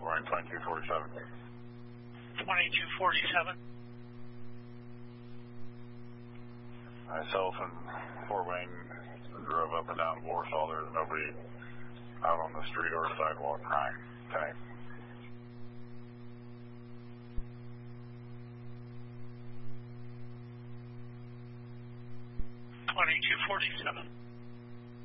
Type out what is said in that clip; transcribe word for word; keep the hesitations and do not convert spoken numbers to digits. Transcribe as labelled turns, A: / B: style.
A: Wayne twenty-two forty-seven.
B: twenty-two forty-seven.
A: Myself and Fort Wayne drove up and down Warsaw. There's nobody out on the street or sidewalk crying. Okay.
B: twenty-two forty-seven.